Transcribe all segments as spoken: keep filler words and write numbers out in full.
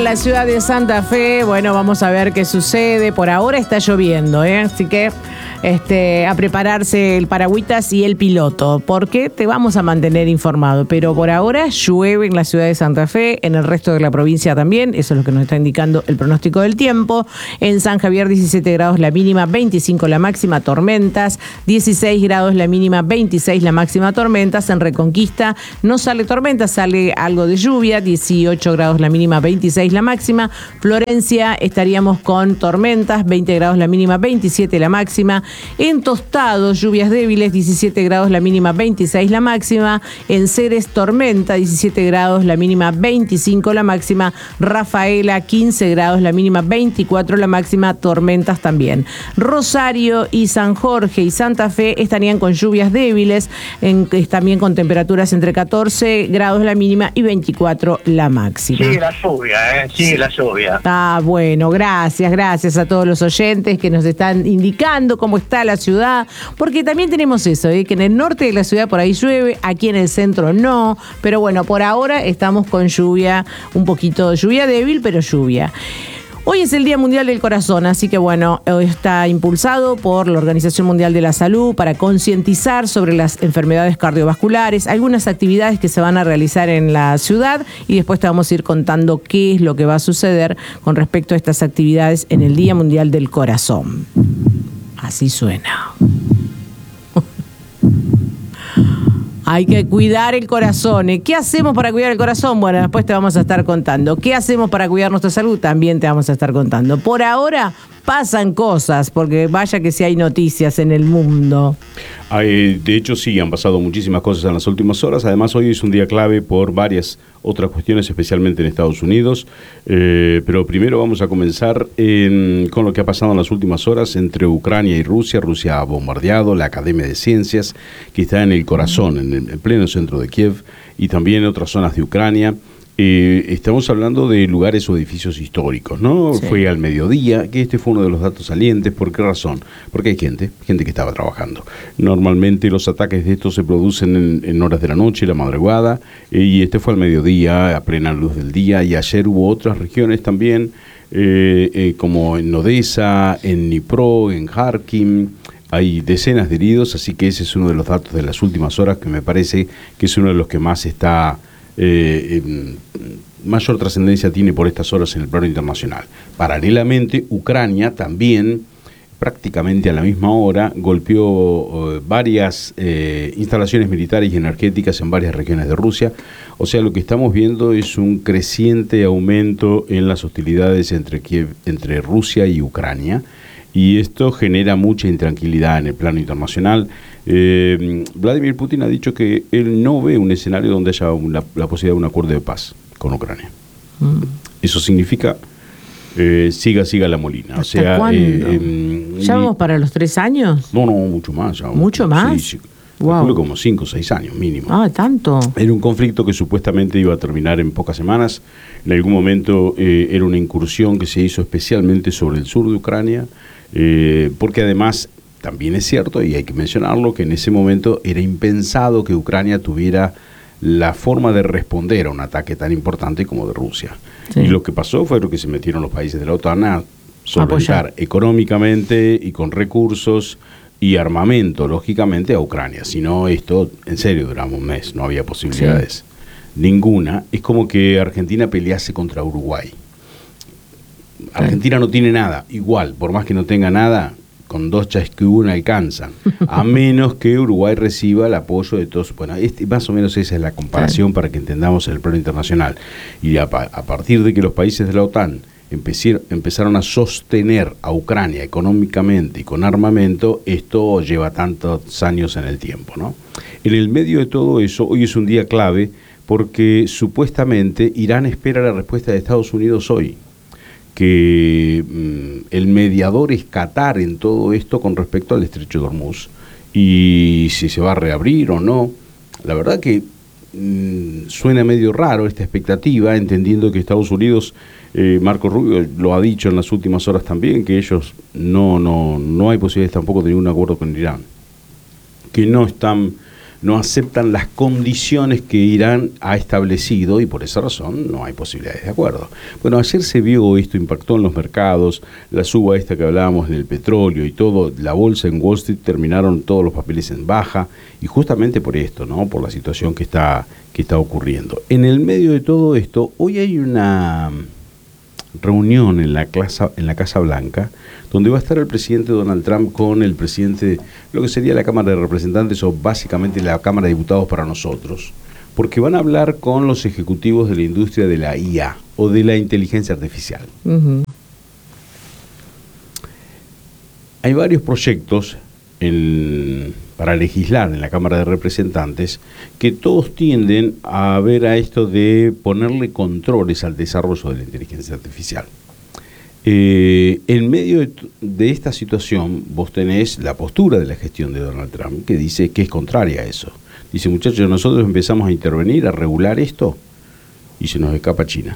la ciudad de Santa Fe. Bueno, vamos a ver qué sucede. Por ahora está lloviendo, ¿eh? Así que este, a prepararse el paragüitas y el piloto, porque te vamos a mantener informado. Pero por ahora llueve en la ciudad de Santa Fe, en el resto de la provincia también. Eso es lo que nos está indicando el pronóstico del tiempo. En San Javier, diecisiete grados la mínima, veinticinco la máxima, tormentas. dieciséis grados la mínima, veintiséis la máxima, tormentas. En Reconquista no sale tormenta, sale algo de lluvia. dieciocho grados la mínima, veintiséis la máxima. Florencia estaríamos con tormentas, veinte grados la mínima, veintisiete la máxima. En Tostados, lluvias débiles, diecisiete grados la mínima, veintiséis la máxima. En Ceres, tormenta, diecisiete grados la mínima, veinticinco la máxima. Rafaela, quince grados la mínima, veinticuatro la máxima, tormentas también. Rosario y San Jorge y Santa Fe estarían con lluvias débiles, en, también con temperaturas entre catorce grados la mínima y veinticuatro la máxima. Sigue la lluvia, ¿eh? Sigue sí. la lluvia. Ah, bueno, gracias, gracias a todos los oyentes que nos están indicando cómo está la ciudad, porque también tenemos eso, ¿eh? Que en el norte de la ciudad por ahí llueve, aquí en el centro no, pero bueno, por ahora estamos con lluvia, un poquito, lluvia débil, pero lluvia. Hoy es el Día Mundial del Corazón, así que bueno, está impulsado por la Organización Mundial de la Salud para concientizar sobre las enfermedades cardiovasculares, algunas actividades que se van a realizar en la ciudad y después te vamos a ir contando qué es lo que va a suceder con respecto a estas actividades en el Día Mundial del Corazón. Así suena. Hay que cuidar el corazón. ¿Qué hacemos para cuidar el corazón? Bueno, después te vamos a estar contando. ¿Qué hacemos para cuidar nuestra salud? También te vamos a estar contando. Por ahora pasan cosas, porque vaya que sí hay noticias en el mundo. Hay, de hecho, sí, han pasado muchísimas cosas en las últimas horas. Además, hoy es un día clave por varias otras cuestiones, especialmente en Estados Unidos. Eh, pero primero vamos a comenzar en, con lo que ha pasado en las últimas horas entre Ucrania y Rusia. Rusia ha bombardeado la Academia de Ciencias, que está en el corazón, en el en pleno centro de Kiev, y también en otras zonas de Ucrania. Eh, estamos hablando de lugares o edificios históricos, ¿no? Sí. Fue al mediodía, que este fue uno de los datos salientes. ¿Por qué razón? Porque hay gente, gente que estaba trabajando. Normalmente los ataques de estos se producen en, en horas de la noche, la madrugada, eh, y este fue al mediodía, a plena luz del día, y ayer hubo otras regiones también, eh, eh, como en Odessa, en Dnipro, en Kharkiv. Hay decenas de heridos, así que ese es uno de los datos de las últimas horas que me parece que es uno de los que más está... Eh, eh, mayor trascendencia tiene por estas horas en el plano internacional. Paralelamente, Ucrania también, prácticamente a la misma hora, golpeó eh, varias eh, instalaciones militares y energéticas en varias regiones de Rusia. O sea, lo que estamos viendo es un creciente aumento en las hostilidades entre, Kiev, entre Rusia y Ucrania, y esto genera mucha intranquilidad en el plano internacional. Eh, Vladimir Putin ha dicho que él no ve un escenario donde haya una, la posibilidad de un acuerdo de paz con Ucrania. Mm. Eso significa eh, siga, siga la molina. ¿Hasta o sea, cuándo? Eh, eh, ¿Ya vamos para los tres años? No, no, mucho más. Ya, ¿Mucho más? Sí, sí. Wow. Como cinco o seis años mínimo. Ah, ¿tanto? Era un conflicto que supuestamente iba a terminar en pocas semanas. En algún momento eh, era una incursión que se hizo especialmente sobre el sur de Ucrania, eh, porque además también es cierto, y hay que mencionarlo, que en ese momento era impensado que Ucrania tuviera la forma de responder a un ataque tan importante como de Rusia. Sí. Y lo que pasó fue lo que se metieron los países de la OTAN a solventar Apoyar. económicamente y con recursos y armamento, lógicamente, a Ucrania. Si no, esto, en serio, duraba un mes, no había posibilidades. Sí. Ninguna. Es como que Argentina pelease contra Uruguay. Argentina sí. no tiene nada. Igual, por más que no tenga nada, con dos chasquibuna alcanzan. A menos que Uruguay reciba el apoyo de todos. Bueno, este, más o menos esa es la comparación sí. para que entendamos el plano internacional. Y a, a partir de que los países de la OTAN empezaron a sostener a Ucrania económicamente y con armamento, esto lleva tantos años en el tiempo, ¿no? En el medio de todo eso, hoy es un día clave porque supuestamente Irán espera la respuesta de Estados Unidos hoy, que mmm, el mediador es Qatar en todo esto con respecto al estrecho de Hormuz, y si se va a reabrir o no. La verdad que mmm, suena medio raro esta expectativa, entendiendo que Estados Unidos... Eh, Marco Rubio lo ha dicho en las últimas horas también, que ellos no, no, no hay posibilidades tampoco de ningún acuerdo con Irán, que no están no aceptan las condiciones que Irán ha establecido y por esa razón no hay posibilidades de acuerdo. Bueno, ayer se vio esto, impactó en los mercados, la suba esta que hablábamos del petróleo y todo, la bolsa en Wall Street terminaron todos los papeles en baja y justamente por esto, ¿no? Por la situación que está, que está ocurriendo. En el medio de todo esto, hoy hay una reunión en la, casa, en la Casa Blanca, donde va a estar el presidente Donald Trump con el presidente de lo que sería la Cámara de Representantes o básicamente la Cámara de Diputados para nosotros, porque van a hablar con los ejecutivos de la industria de la I A o de la inteligencia artificial. Uh-huh. Hay varios proyectos en, para legislar en la Cámara de Representantes que todos tienden a ver a esto de ponerle controles al desarrollo de la inteligencia artificial. Eh, en medio de, de esta situación vos tenés la postura de la gestión de Donald Trump que dice que es contraria a eso. Dice, muchachos, nosotros empezamos a intervenir, a regular esto y se nos escapa China.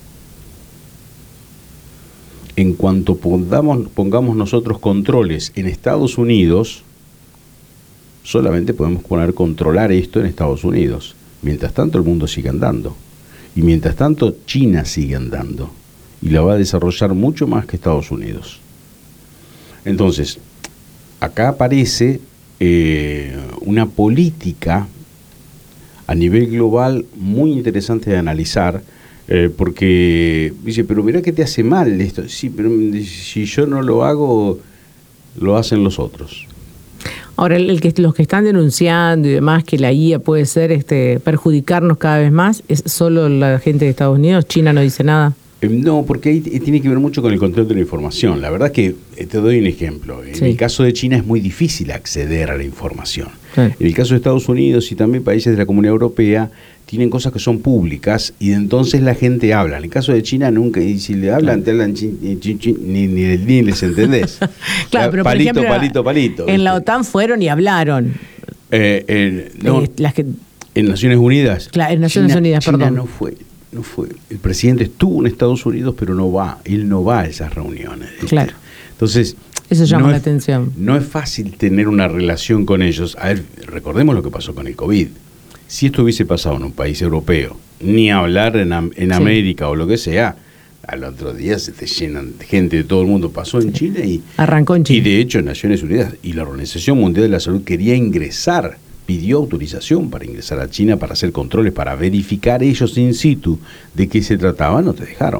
En cuanto pongamos, pongamos nosotros controles en Estados Unidos, solamente podemos poner controlar esto en Estados Unidos. Mientras tanto el mundo sigue andando. Y mientras tanto China sigue andando. Y la va a desarrollar mucho más que Estados Unidos. Entonces, acá aparece eh, una política a nivel global muy interesante de analizar, eh, porque dice, pero mirá que te hace mal esto. Sí, pero si yo no lo hago, lo hacen los otros. Ahora, el, el que, los que están denunciando y demás que la I A puede ser este perjudicarnos cada vez más, ¿es solo la gente de Estados Unidos? ¿China no dice nada? No, porque ahí tiene que ver mucho con el control de la información. La verdad que te doy un ejemplo. En sí. el caso de China es muy difícil acceder a la información. Sí. En el caso de Estados Unidos y también países de la Comunidad Europea tienen cosas que son públicas y entonces la gente habla. En el caso de China nunca, y si le hablan, te hablan chin, chin, chin, ni, ni, ni les entendés. Claro, pero palito, por ejemplo, palito, palito. En ¿viste? La OTAN fueron y hablaron. Eh, eh, no, eh, las que, en Naciones Unidas. Claro, en Naciones China, Unidas, China perdón. no fue. No fue. El presidente estuvo en Estados Unidos, pero no va. Él no va a esas reuniones. ¿viste? Claro. Entonces, eso llama no la es, atención. No es fácil tener una relación con ellos. A ver, recordemos lo que pasó con el COVID. Si esto hubiese pasado en un país europeo, ni hablar en, en sí. América o lo que sea, al otro día se te llenan de gente de todo el mundo. Pasó en sí. China y arrancó en China. Y de hecho en Naciones Unidas y la Organización Mundial de la Salud quería ingresar. Pidió autorización para ingresar a China para hacer controles, para verificar ellos in situ de qué se trataba, no te dejaron.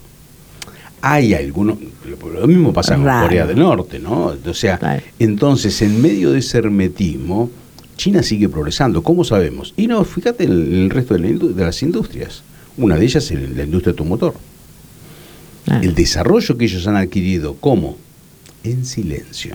Hay algunos, lo mismo pasa con Corea del Norte, ¿no? O sea, claro. Entonces, en medio de ese hermetismo, China sigue progresando. ¿Cómo sabemos? Y no, fíjate en el resto de, la indu- de las industrias. Una de ellas es la industria automotor. Claro. El desarrollo que ellos han adquirido, ¿cómo? En silencio.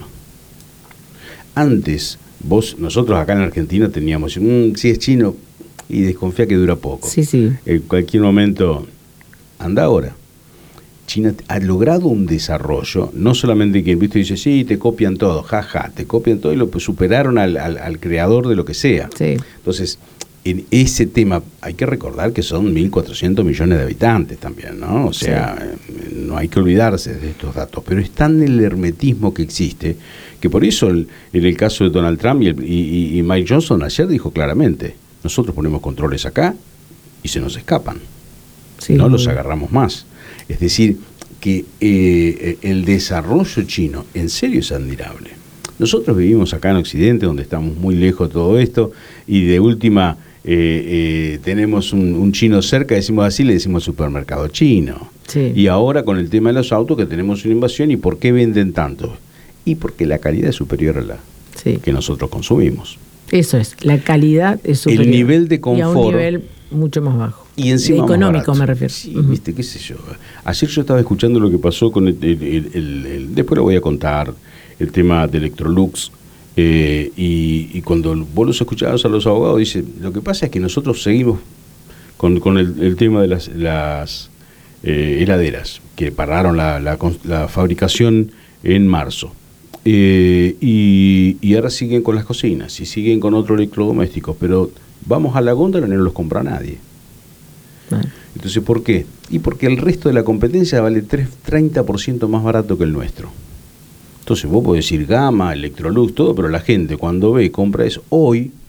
Antes... Vos, nosotros acá en Argentina teníamos, mmm, si es chino, y desconfía que dura poco. Sí, sí. En cualquier momento, anda ahora. China ha logrado un desarrollo, no solamente que el visto dice, sí, te copian todo, jaja, ja, te copian todo y lo superaron al, al, al creador de lo que sea. Sí. Entonces, en ese tema hay que recordar que son mil cuatrocientos millones de habitantes también, ¿no? O sea, sí. No hay que olvidarse de estos datos, pero es tan el hermetismo que existe que por eso el, en el caso de Donald Trump y, el, y, y Mike Johnson ayer dijo claramente, nosotros ponemos controles acá y se nos escapan, sí. No los agarramos más. Es decir, que eh, el desarrollo chino en serio es admirable. Nosotros vivimos acá en Occidente, donde estamos muy lejos de todo esto, y de última eh, eh, tenemos un, un chino cerca, decimos así, le decimos supermercado chino. Sí. Y ahora con el tema de los autos, que tenemos una invasión, ¿y por qué venden tanto? Y porque la calidad es superior a la sí. que nosotros consumimos. Eso es, la calidad es superior. El nivel de confort. Y a un nivel mucho más bajo. Y encima económico me refiero. Sí, uh-huh. Viste, qué sé yo. Ayer yo estaba escuchando lo que pasó con el, el, el, el, el después lo voy a contar, el tema de Electrolux, eh, y, y cuando vos los escuchabas a los abogados, dice, lo que pasa es que nosotros seguimos con, con el, el tema de las, las eh, heladeras, que pararon la, la, la fabricación en marzo. Eh, y, y ahora siguen con las cocinas y siguen con otros electrodomésticos, pero vamos a la góndola y no los compra nadie. Ah. Entonces, ¿por qué? Y porque el resto de la competencia vale treinta por ciento más barato que el nuestro. Entonces vos podés decir Gama, Electrolux, todo, pero la gente cuando ve y compra eso, hoy,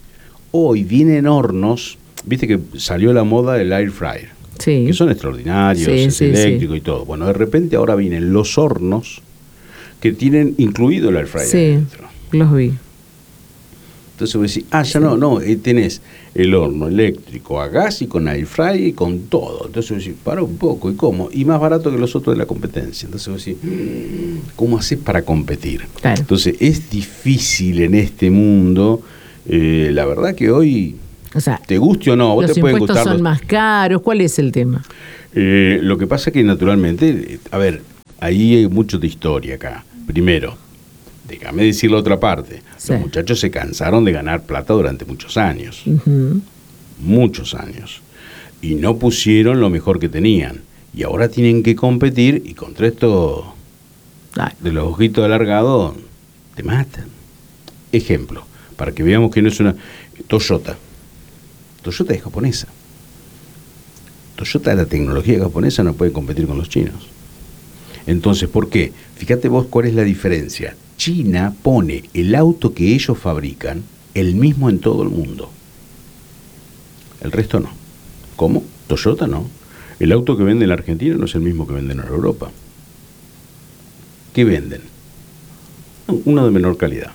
hoy vienen hornos, viste que salió la moda del air fryer, sí. que son extraordinarios, Sí, es sí, eléctrico sí. y todo. Bueno, de repente ahora vienen los hornos que tienen incluido el air fryer Sí, dentro. los vi. Entonces vos decís, ah, ya Sí. no, no, eh, tenés el horno eléctrico a gas y con air fryer y con todo. Entonces vos decís, para un poco, ¿y cómo? Y más barato que los otros de la competencia. Entonces vos decís, mm, ¿cómo haces para competir? Claro. Entonces es difícil en este mundo, eh, la verdad que hoy, O sea, te guste o no, vos los te pueden impuestos gustar son los- más caros. ¿Cuál es el tema? Eh, lo que pasa es que naturalmente, eh, a ver, ahí hay mucho de historia acá. Primero, déjame decir la otra parte. Sí. Los muchachos se cansaron de ganar plata durante muchos años. Ujú. Muchos años. Y no pusieron lo mejor que tenían. Y ahora tienen que competir y contra esto Ay, de los ojitos alargados te matan. Ejemplo, para que veamos que no es una... Toyota. Toyota es japonesa. Toyota, la tecnología japonesa no puede competir con los chinos. Entonces, ¿por qué? Fíjate vos cuál es la diferencia. China pone el auto que ellos fabrican el mismo en todo el mundo. El resto no. ¿Cómo? Toyota no. El auto que vende en la Argentina no es el mismo que venden en Europa. ¿Qué venden? Uno de menor calidad.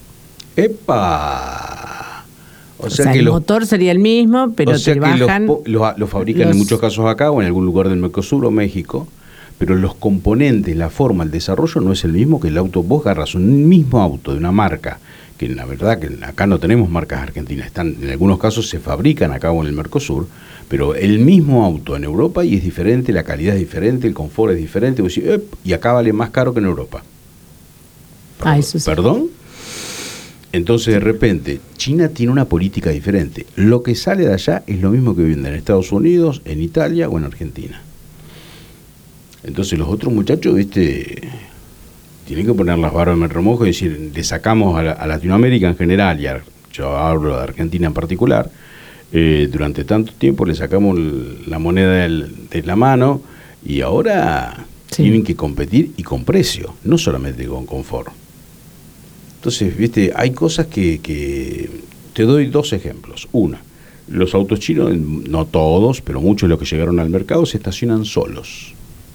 ¡Epa! O, sea, el los- motor sería el mismo, pero o sea te que los bajan... po- los, los fabrican los- en muchos casos acá o en algún lugar del Mercosur o México, pero los componentes, la forma, el desarrollo no es el mismo que el auto. Vos agarras un mismo auto de una marca, que la verdad que acá no tenemos marcas argentinas, están, en algunos casos se fabrican acá o en el Mercosur, pero el mismo auto en Europa y es diferente, la calidad es diferente, el confort es diferente, vos decís, "Ep", y acá vale más caro que en Europa. Ah, eso sí. ¿Perdón? Entonces, de repente, China tiene una política diferente. Lo que sale de allá es lo mismo que venden en Estados Unidos, en Italia o en Argentina. Entonces, los otros muchachos, viste, tienen que poner las barbas en el remojo y decir, le sacamos a, la- a Latinoamérica en general, y a- yo hablo de Argentina en particular, eh, durante tanto tiempo le sacamos el- la moneda del- de la mano y ahora Sí. tienen que competir y con precio, no solamente con confort. Entonces, viste, hay cosas que, que... Te doy dos ejemplos. Una, los autos chinos, no todos, pero muchos de los que llegaron al mercado se estacionan solos.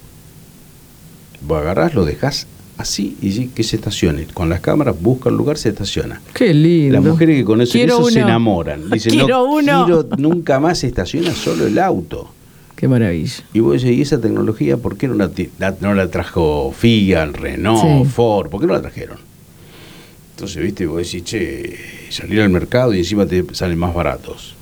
Vos agarrás, lo dejás así y sí, que se estacione. Con las cámaras busca el lugar, se estaciona. Qué lindo. Las mujeres que conocen Quiero eso se uno. enamoran. Dicen, Quiero no uno. quiero, nunca más se estaciona solo el auto. Qué maravilla. Y vos decís, ¿y esa tecnología por qué no la, ti- la- no la trajo Fiat, Renault, Sí. Ford? ¿Por qué no la trajeron? Entonces, viste, vos decís, che, salir al mercado y encima te salen más baratos.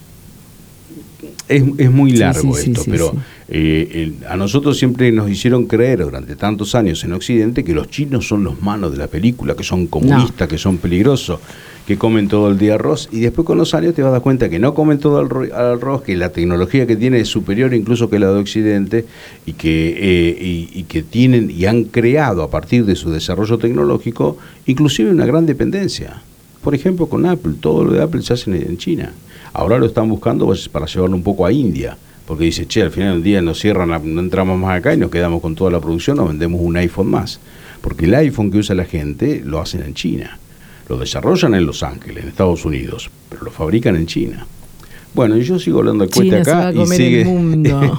Es, es muy Sí, largo sí, sí, esto, sí, pero sí. eh, el- a nosotros siempre nos hicieron creer durante tantos años en Occidente que los chinos son los malos de la película, que son comunistas, que son peligrosos, que comen todo el día arroz, y después con los años te vas a dar cuenta que no comen todo el ro- arroz, que la tecnología que tiene es superior incluso que la de Occidente, y que, eh, y, y que tienen y han creado a partir de su desarrollo tecnológico inclusive una gran dependencia. Por ejemplo, con Apple, todo lo de Apple se hace en, en China. Ahora lo están buscando pues, para llevarlo un poco a India, porque dice, che, al final del día nos cierran, la- no entramos más acá y nos quedamos con toda la producción, nos vendemos un iPhone más. Porque el iPhone que usa la gente lo hacen en China. Lo desarrollan en Los Ángeles, en Estados Unidos, pero lo fabrican en China. Bueno, y yo sigo hablando de cuesta China se va acá a y comer sigue. el mundo.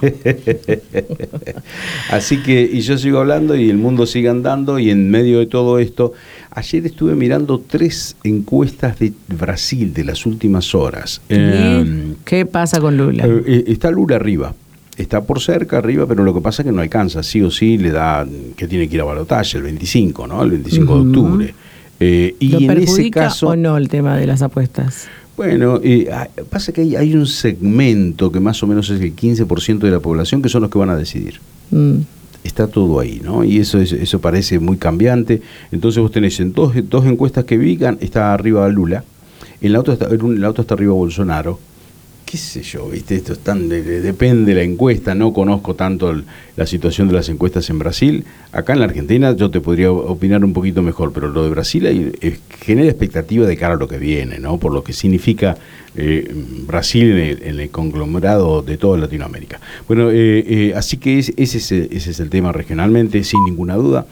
Así que, y yo sigo hablando y el mundo sigue andando, y en medio de todo esto, ayer estuve mirando tres encuestas de Brasil de las últimas horas. Eh, ¿Y qué pasa con Lula? eh, está Lula arriba. Está por cerca, arriba, pero lo que pasa es que no alcanza. Sí o sí le da que tiene que ir a balotaje el veinticinco, ¿no? El veinticinco Ujú. de octubre. Eh, y ¿Lo en ese perjudica caso, o no el tema de las apuestas? bueno, eh, ah, pasa que hay, hay un segmento que más o menos es el quince por ciento de la población que son los que van a decidir. Mm. Está todo ahí, ¿no? Y eso es, eso parece muy cambiante. Entonces vos tenés en dos, dos encuestas que vigan, está arriba Lula, en la otra está, en la otra está arriba Bolsonaro. Qué sé yo, ¿viste? Esto es tan, de- de- depende de la encuesta, no conozco tanto el- la situación de las encuestas en Brasil. Acá en la Argentina yo te podría opinar un poquito mejor, pero lo de Brasil hay- eh, genera expectativa de cara a lo que viene, ¿no? Por lo que significa eh, Brasil en el, en el conglomerado de toda Latinoamérica. Bueno, eh, eh, así que es- ese, es, ese es el tema regionalmente, sin ninguna duda.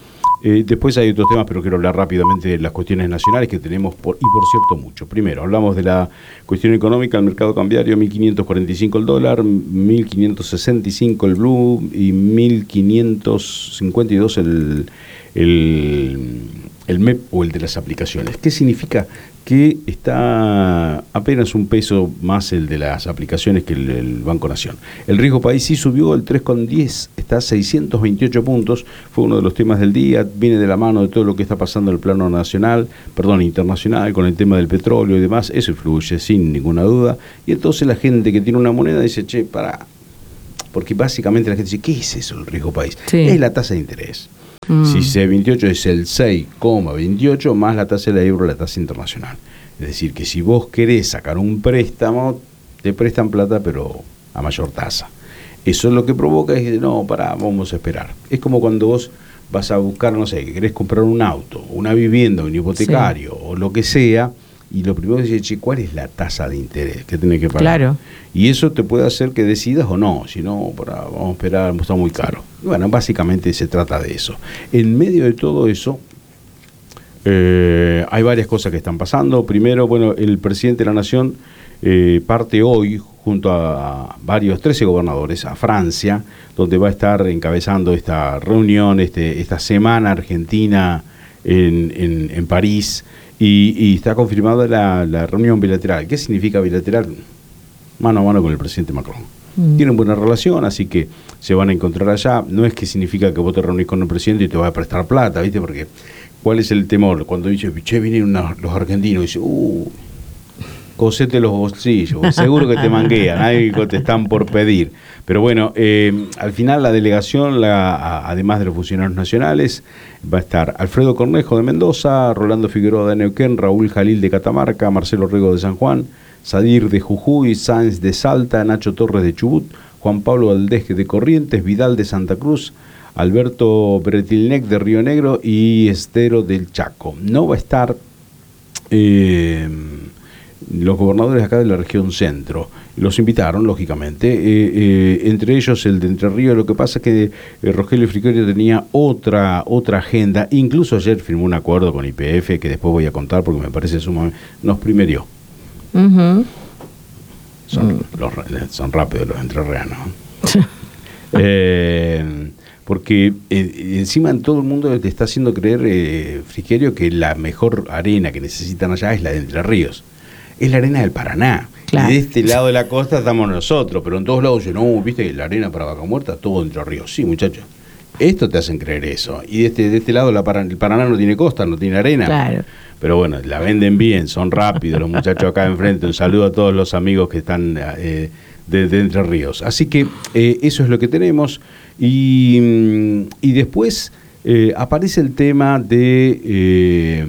Eh, después hay otros temas, pero quiero hablar rápidamente de las cuestiones nacionales que tenemos, por, y por cierto, mucho. Primero, hablamos de la cuestión económica, el mercado cambiario, mil quinientos cuarenta y cinco el dólar, mil quinientos sesenta y cinco el blue y mil quinientos cincuenta y dos el, el, el M E P o el de las aplicaciones. ¿Qué significa? Que está apenas un peso más el de las aplicaciones que el, el Banco Nación. El riesgo país sí subió el tres coma diez, está a seiscientos veintiocho puntos, fue uno de los temas del día, viene de la mano de todo lo que está pasando en el plano nacional, perdón, internacional, con el tema del petróleo y demás, eso influye sin ninguna duda, y entonces la gente que tiene una moneda dice, che, pará, porque básicamente la gente dice, ¿qué es eso el riesgo país? Sí. Es la tasa de interés. Mm. Si C veintiocho es el seis coma veintiocho más la tasa de la euro, la tasa internacional. Es decir, que si vos querés sacar un préstamo, te prestan plata, pero a mayor tasa. Eso es lo que provoca, es no, pará, vamos a esperar. Es como cuando vos vas a buscar, no sé, que querés comprar un auto, una vivienda, un hipotecario, sí, o lo que sea, y lo primero que dice, che, ¿cuál es la tasa de interés que tenés que pagar? Claro. Y eso te puede hacer que decidas o no, si no, para, vamos a esperar, está muy caro. Bueno, básicamente se trata de eso. En medio de todo eso, eh, hay varias cosas que están pasando. Primero, bueno, el presidente de la Nación eh, parte hoy junto a varios, trece gobernadores, a Francia, donde va a estar encabezando esta reunión, este, esta semana argentina en, en, en París, y, y está confirmada la, la reunión bilateral. ¿Qué significa bilateral? Mano a mano con el presidente Macron. Mm. Tienen buena relación, así que se van a encontrar allá. No es que significa que vos te reunís con el presidente y te va a prestar plata, ¿viste? Porque ¿cuál es el temor? Cuando dice, che, vienen una, los argentinos, y dice, uh, cosete los bolsillos, seguro que te manguean, algo te están por pedir. Pero bueno, eh, al final la delegación, la, a, además de los funcionarios nacionales, va a estar Alfredo Cornejo de Mendoza, Rolando Figueroa de Neuquén, Raúl Jalil de Catamarca, Marcelo Rego de San Juan, Sadir de Jujuy, Sáenz de Salta, Nacho Torres de Chubut, Juan Pablo Valdés de Corrientes, Vidal de Santa Cruz, Alberto Bretilnec de Río Negro y Estero del Chaco. No va a estar eh, los gobernadores acá de la región centro. Los invitaron, lógicamente, eh, eh, entre ellos el de Entre Ríos. Lo que pasa es que eh, Rogelio Frigerio tenía otra otra agenda. Incluso ayer firmó un acuerdo con Y P F, que después voy a contar porque me parece sumamente... Nos primerió. Uh-huh. Son, uh. los, son rápidos los entrerrianos. eh, porque eh, encima todo el mundo te está haciendo creer, eh, Frigerio, que la mejor arena que necesitan allá es la de Entre Ríos. Es la arena del Paraná. Claro. Y de este lado de la costa estamos nosotros, pero en todos lados, yo no, viste que la arena para Vaca Muerta, todo Entre Ríos. Sí, muchachos, esto te hacen creer eso. Y de este, de este lado la Paraná, el Paraná no tiene costa, no tiene arena. Claro. Pero bueno, la venden bien, son rápidos los muchachos acá enfrente. Un saludo a todos los amigos que están eh, de, de Entre Ríos. Así que eh, eso es lo que tenemos. Y, y después eh, aparece el tema de... Eh,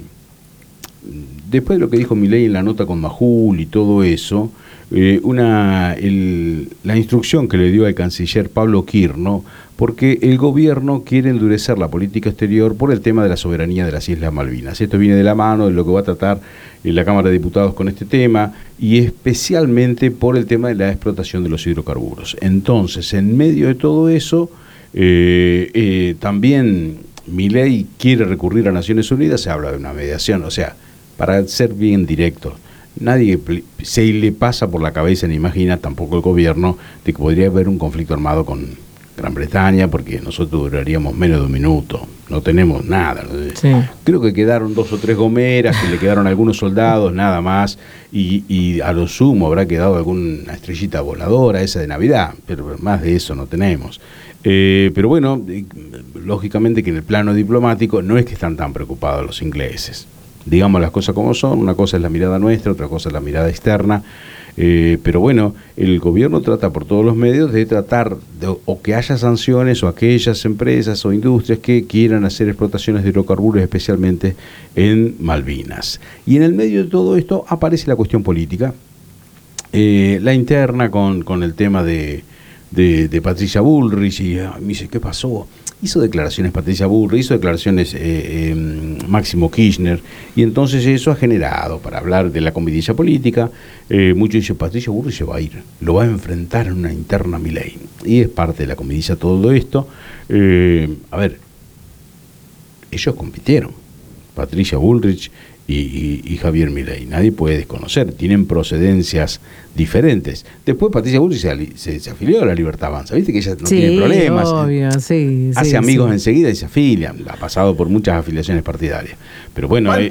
después de lo que dijo Milei en la nota con Majul y todo eso, eh, una el, la instrucción que le dio al canciller Pablo Quirno, porque el gobierno quiere endurecer la política exterior por el tema de la soberanía de las Islas Malvinas. Esto viene de la mano de lo que va a tratar en la Cámara de Diputados con este tema, y especialmente por el tema de la explotación de los hidrocarburos. Entonces, en medio de todo eso, eh, eh, también Milei quiere recurrir a Naciones Unidas. Se habla de una mediación, o sea, para ser bien directo, nadie se le pasa por la cabeza ni imagina, tampoco el gobierno, de que podría haber un conflicto armado con Gran Bretaña, porque nosotros duraríamos menos de un minuto, no tenemos nada. Sí. Creo que quedaron dos o tres gomeras, que le quedaron algunos soldados, nada más, y, y a lo sumo habrá quedado alguna estrellita voladora, esa de Navidad, pero más de eso no tenemos. Eh, pero bueno, eh, lógicamente que en el plano diplomático no es que están tan preocupados los ingleses. Digamos las cosas como son, una cosa es la mirada nuestra, otra cosa es la mirada externa, eh, pero bueno, el gobierno trata por todos los medios de tratar de, o que haya sanciones o aquellas empresas o industrias que quieran hacer explotaciones de hidrocarburos, especialmente en Malvinas. Y en el medio de todo esto aparece la cuestión política, eh, la interna con, con el tema de, de, de Patricia Bullrich, y ah, me dice, ¿qué pasó? Hizo declaraciones Patricia Bullrich, hizo declaraciones eh, eh, Máximo Kirchner, y entonces eso ha generado, para hablar de la comidilla política, eh, muchos dicen, Patricia Bullrich se va a ir, lo va a enfrentar en una interna Milei, y es parte de la comidilla todo esto. Eh, a ver, ellos compitieron, Patricia Bullrich y, y, y Javier Milei, nadie puede desconocer, tienen procedencias diferentes. Después Patricia Bullrich se, se, se afilió a la Libertad Avanza, viste que ella no sí, tiene problemas, obvio, sí, hace sí, amigos sí. enseguida y se afilia, ha pasado por muchas afiliaciones partidarias. Pero bueno, eh,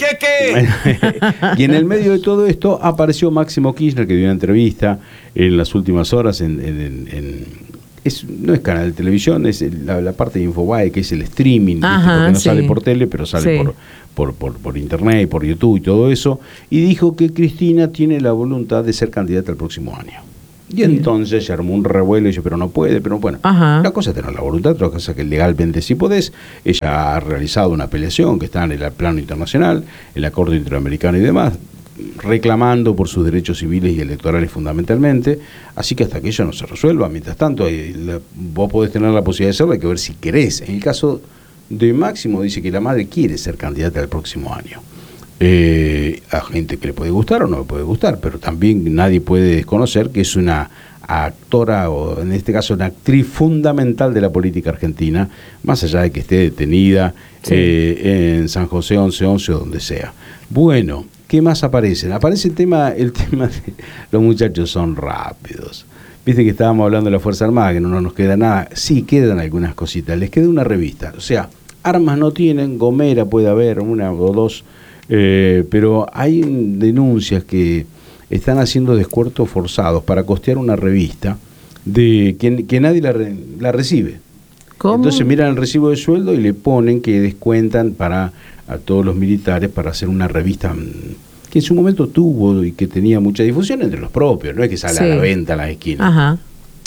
y en el medio de todo esto apareció Máximo Kirchner, que dio una entrevista en las últimas horas en, en, en, en Es, no es canal de televisión, es la, la parte de Infobae, que es el streaming, Ajá, porque no sí. sale por tele, pero sale Sí. por, por, por, por internet, por YouTube y todo eso, y dijo que Cristina tiene la voluntad de ser candidata el próximo año. Y Sí. entonces se armó un revuelo y dijo, pero no puede, pero bueno. Ajá. Una cosa es tener la voluntad, otra cosa es que legalmente sí podés. Ella ha realizado una apelación que está en el plano internacional, en la Corte Interamericana y demás, reclamando por sus derechos civiles y electorales fundamentalmente, así que hasta que ello no se resuelva, mientras tanto eh, la, vos podés tener la posibilidad de hacerlo, hay que ver si querés. En el caso de Máximo dice que la madre quiere ser candidata el próximo año. Eh, a gente que le puede gustar o no le puede gustar, pero también nadie puede desconocer que es una actora, o en este caso una actriz fundamental de la política argentina, más allá de que esté detenida sí. eh, en San José once once o donde sea. Bueno, ¿qué más aparecen? Aparece el tema, el tema de los muchachos son rápidos. Viste que estábamos hablando de la Fuerza Armada, que no, no nos queda nada. Sí, quedan algunas cositas. Les queda una revista. O sea, armas no tienen, gomera puede haber, una o dos, eh, pero hay denuncias que están haciendo descuertos forzados para costear una revista de que, que nadie la, re, la recibe. ¿Cómo? Entonces miran el recibo de sueldo y le ponen que descuentan para a todos los militares para hacer una revista que en su momento tuvo y que tenía mucha difusión entre los propios, no es que sale sí. a la venta a las esquinas. Ajá.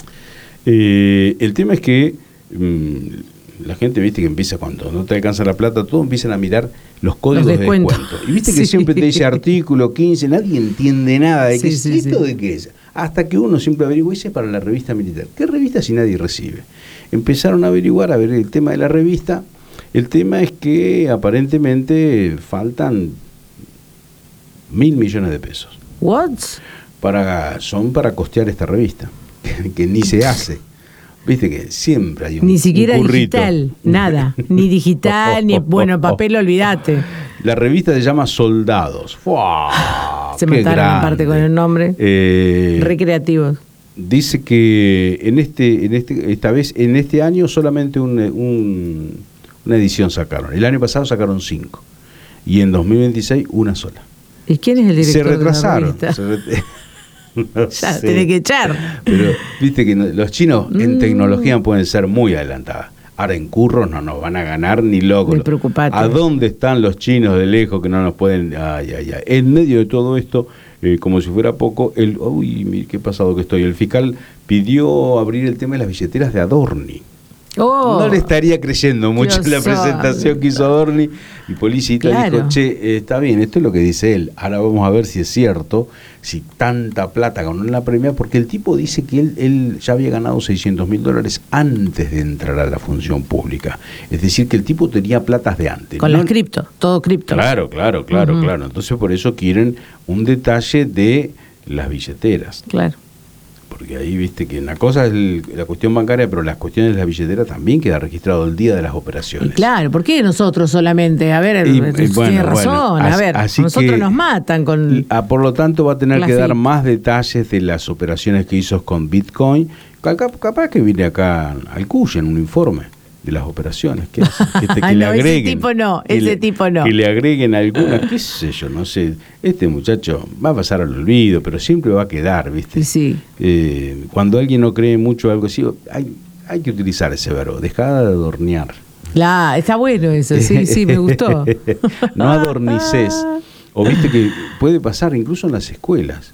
Eh, el tema es que mmm, la gente, viste, que empieza cuando no te alcanza la plata, todos empiezan a mirar los códigos los de descuento. Y viste que sí. siempre te dice artículo quince, nadie entiende nada de sí, qué sí, es esto, sí. de qué es. Hasta que uno siempre averigua, dice para la revista militar. ¿Qué revista si nadie recibe? Empezaron a averiguar, a ver el tema de la revista. El tema es que aparentemente faltan mil millones de pesos. ¿What? Para, son para costear esta revista, que, que ni se hace. Viste que siempre hay un Ni siquiera un digital, nada. Ni digital, ni bueno, papel, olvídate. La revista se llama Soldados. ¡Fua! Se mataron aparte con el nombre. Eh, Recreativos. Dice que en este, en este, esta vez, en este año solamente un, un, una edición sacaron. El año pasado sacaron cinco. Y en dos mil veintiséis una sola. ¿Y quién es el director? Se retrasaron. De la se re- no ya, sé. tiene que echar. Pero viste que no, los chinos Mm. en tecnología pueden ser muy adelantadas. Ahora en curros no nos van a ganar ni locos. Despreocupate. ¿A dónde están los chinos de lejos que no nos pueden? Ay, ay, ay. En medio de todo esto, eh, como si fuera poco, el uy, mire qué pasado que estoy. El fiscal pidió abrir el tema de las billeteras de Adorni. Oh, no le estaría creyendo mucho Dios la presentación sabe. que hizo Adorni. Y Policita Claro. dijo, che, eh, está bien, esto es lo que dice él. Ahora vamos a ver si es cierto, si tanta plata ganó en la premia, porque el tipo dice que él, él ya había ganado seiscientos mil dólares antes de entrar a la función pública. Es decir, que el tipo tenía platas de antes. con No- las cripto, todo cripto. Claro, claro, claro, Ujú. claro. Entonces por eso quieren un detalle de las billeteras. Claro. Porque ahí viste que una cosa es el- la cuestión bancaria, pero las cuestiones de la billetera también queda registrado el día de las operaciones. Y claro, ¿por qué nosotros solamente? A ver, Y- y tiene bueno, razón. bueno, a as- ver, así nosotros que- nos matan con. Ah, por lo tanto va a tener La que dar F I P. más detalles de las operaciones que hizo con Bitcoin. Capaz, capaz que viene acá al Cuya en un informe de las operaciones que, hace, que, te- que Ay, le no, ese agreguen. tipo no, que ese le- tipo no. Que le agreguen algunas, qué sé yo, no sé. Este muchacho va a pasar al olvido, pero siempre va a quedar, ¿viste? Sí, sí. Eh, cuando alguien no cree mucho algo así, hay, hay que utilizar ese verbo, dejar de adornear. La, está bueno eso, sí, sí, me gustó. No adornices. O viste que puede pasar incluso en las escuelas.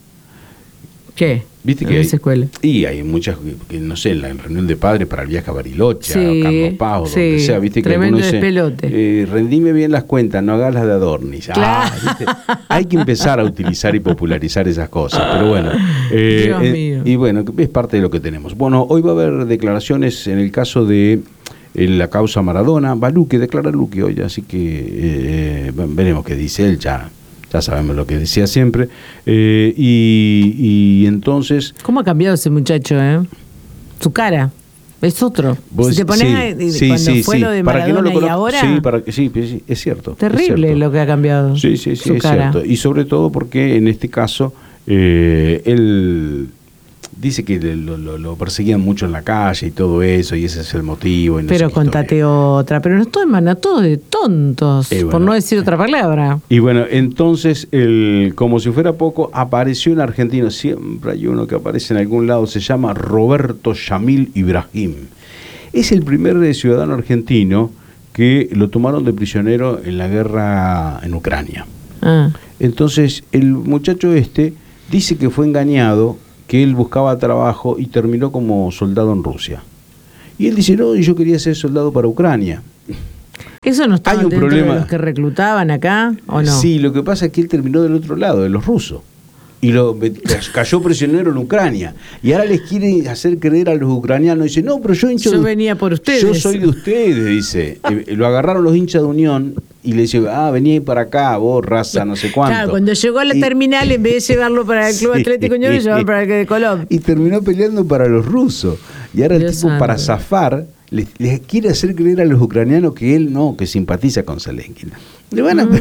¿Qué? Viste En que hay, esa escuela. y hay muchas, que, no sé, en la reunión de padres para el viaje a Bariloche, Sí, a Carlos Paz, o donde sí, sea, viste que tremendo algunos dicen, despelote. eh, rendime bien las cuentas, no hagas las de adornis. Ah, Claro. ¿viste? Hay que empezar a utilizar y popularizar esas cosas, pero bueno. eh, Dios eh, mío. y bueno, es parte de lo que tenemos. Bueno, hoy va a haber declaraciones en el caso de en la causa Maradona. Va Luque, declara Luque hoy, así que eh, veremos qué dice él, ya. Ya sabemos lo que decía siempre. Eh, y, y entonces... ¿Cómo ha cambiado ese muchacho, eh? Su cara. Es otro. Vos- Si te pones sí, a- sí, cuando sí, fue sí. lo de Para que no Maradona lo y conozca- ahora. Sí, para que, sí, sí, es cierto. es Terrible cierto. lo que ha cambiado. Sí, sí, sí, su es cara. cierto. Y sobre todo porque en este caso eh, él dice que le- lo, lo- lo perseguían mucho en la calle y todo eso, y ese es el motivo. Y no Pero sé qué contate historia. otra. Pero no estoy hermana, todo de tontos. Eh, por bueno. no decir otra palabra. Y bueno, entonces, el, como si fuera poco, apareció un argentino, siempre hay uno que aparece en algún lado, se llama Roberto Yamil Ibrahim. Es el primer eh, ciudadano argentino que lo tomaron de prisionero en la guerra en Ucrania. Ah. Entonces, el muchacho este dice que fue engañado, que él buscaba trabajo y terminó como soldado en Rusia. Y él dice, no, yo quería ser soldado para Ucrania. ¿Eso no estaba Hay un dentro problema. de los que reclutaban acá o no? Sí, lo que pasa es que él terminó del otro lado, de los rusos. Y lo, cayó prisionero en Ucrania. Y ahora les quiere hacer creer a los ucranianos. Dice, no, pero yo hincho Yo de- venía por ustedes. Yo soy de ustedes, dice. Eh, lo agarraron los hinchas de Unión y le dice, ah, vení para acá, vos, raza, no sé cuánto. Claro, cuando llegó a la Y- terminal, en vez de llevarlo para el Club Sí. Atlético Unión, lo llevaron para el de Colón. Y terminó peleando para los rusos. Y ahora el Dios tipo, santo. para zafar, les, les quiere hacer creer a los ucranianos que él no, que simpatiza con Zelensky. Le van a...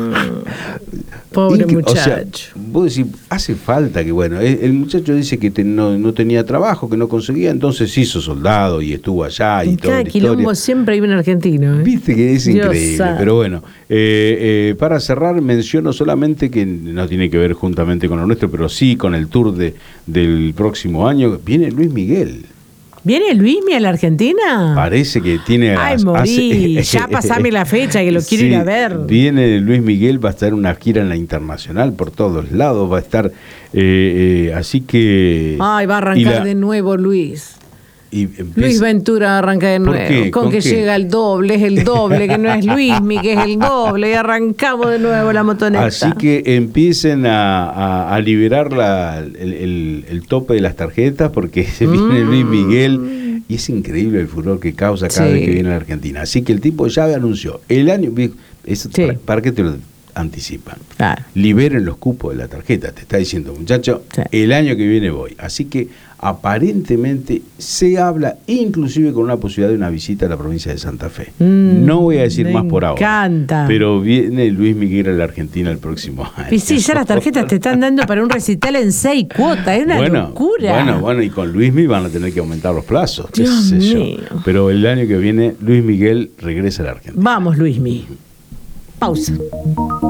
Pobre Inc- o sea, muchacho. vos decís, hace falta que, bueno, el, el muchacho dice que te- no, no tenía trabajo, que no conseguía, entonces se hizo soldado y estuvo allá y En toda cada la quilombo historia. siempre hay un argentino. ¿eh? Viste que es Dios increíble, santo. pero bueno, eh, eh, para cerrar menciono solamente que no tiene que ver juntamente con lo nuestro, pero sí con el tour de, del próximo año, viene Luis Miguel. ¿Viene Luismi a la Argentina? Parece que tiene... Ay, hace- morí. Ya pasame la fecha, que lo quiero ir a ver. Viene Luis Miguel, va a estar en una gira en la internacional por todos lados, va a estar... eh, eh, así que... Ay, va a y arrancar la- de nuevo Luis. y empieza- Luis Ventura arranca de ¿Por nuevo. qué? Con, ¿Con que qué? llega el doble, es el doble, que no es Luismi, que es el doble. Y arrancamos de nuevo la motoneta. Así que empiecen a, a- a liberar la- el, el- el tope de las tarjetas porque se viene Luis Miguel y es increíble el furor que causa cada Sí. vez que viene a la Argentina. Así que el tipo ya anunció el año... Eso, Sí. para, ¿para qué te lo anticipan? Claro. Liberen los cupos de la tarjeta, te está diciendo, muchacho, Sí. el año que viene voy. Así que aparentemente se habla inclusive con una posibilidad de una visita a la provincia de Santa Fe. Mm, no voy a decir me más por ahora. encanta. Pero viene Luis Miguel a la Argentina el próximo año. Y sí, ya las tarjetas te están dando para un recital en seis cuotas. Es una bueno, locura. Bueno, bueno, y con Luis Miguel van a tener que aumentar los plazos. qué Dios sé yo. mío. Pero el año que viene Luis Miguel regresa a la Argentina. Vamos, Luismi. Pausa.